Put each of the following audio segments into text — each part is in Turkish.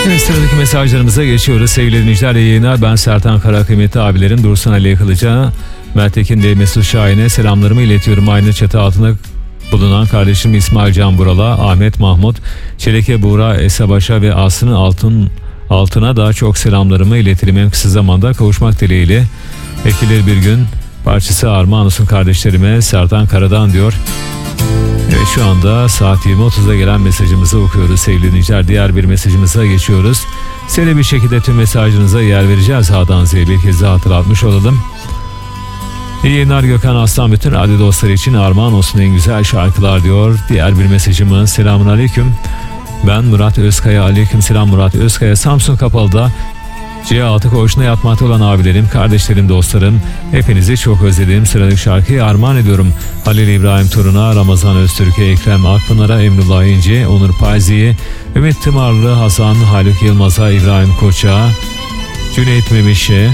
Evet, sıradaki mesajlarımıza geçiyoruz. Sevgili dinleyiciler, iyi yayınlar. Ben Sertan Kara, kıymetli abilerim Dursun Ali Kılıç'a, Mert Ekin ve Mesut Şahin'e selamlarımı iletiyorum. Aynı çatı altında bulunan kardeşim İsmail Can Bural'a, Ahmet Mahmut, Çeleke Buğra, Esabaş'a ve Aslı'nın altına daha çok selamlarımı iletirim. En kısa zamanda kavuşmak dileğiyle. Ekilir bir gün parçası armağan olsun kardeşlerime Sertan Kara'dan diyor. Evet, şu anda saat 20.30'da gelen mesajımızı okuyoruz sevgili dinleyiciler. Diğer bir mesajımıza geçiyoruz. Seri bir şekilde tüm mesajınıza yer vereceğiz. A'dan Z'ye bir kez daha hatırlatmış olalım. İyi yayınlar Gökhan Aslan, bütün radyo dostları için armağan olsun en güzel şarkılar diyor. Diğer bir mesajımız: selamun aleyküm. Ben Murat Özkaya. Aleyküm selam Murat Özkaya. Samsun Kapalı'da C6 koğuşuna yatmakta olan abilerim, kardeşlerim, dostlarım, hepinizi çok özledim. Sıradaki şarkıyı armağan ediyorum. Halil İbrahim Torun'a, Ramazan Öztürk'e, Ekrem Akpınar'a, Emrullah İnci, Onur Payzi'ye, Ümit Tımarlı, Hasan, Haluk Yılmaz'a, İbrahim Koç'a, Cüneyt Memiş'e,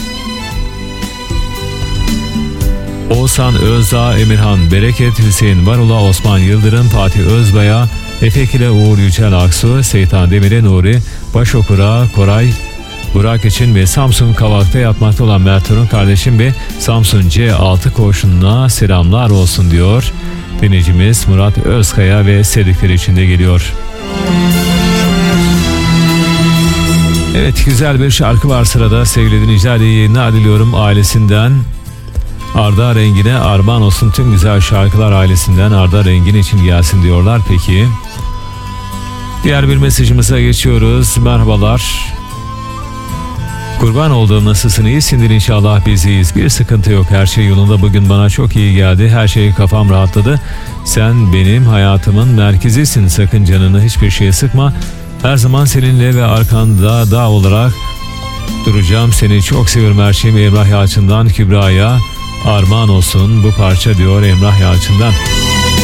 Oğuzhan Özdağ, Emirhan Bereket, Hüseyin Varula, Osman Yıldırım, Fatih Özbay'a, Efekile Uğur Yücel Aksu, Seytan Demir'e, Nuri Başokur'a, Koray Burak için ve Samsun Kavak'ta yatmakta olan Mert Torun kardeşim ve Samsun C6 koğuşuna selamlar olsun diyor. Dinleyicimiz Murat Özkaya ve sevdikleri için de geliyor. Evet, güzel bir şarkı var sırada sevgili dinleyiciler. İyi yayınlar diliyorum. Ailesinden Arda Rengin'e armağan olsun tüm güzel şarkılar, ailesinden Arda Rengin için gelsin diyorlar. Peki, diğer bir mesajımıza geçiyoruz. Merhabalar. Kurban olduğum, nasılsın? İyisindir inşallah, biz iyiyiz. Bir sıkıntı yok, her şey yolunda. Bugün bana çok iyi geldi. Her şey, kafam rahatladı. Sen benim hayatımın merkezisin. Sakın canını hiçbir şeye sıkma. Her zaman seninle ve arkanda dağ olarak duracağım. Seni çok seviyorum her şeyim. Emrah Yalçın'dan Kübra'ya armağan olsun bu parça diyor Emrah Yalçın'dan.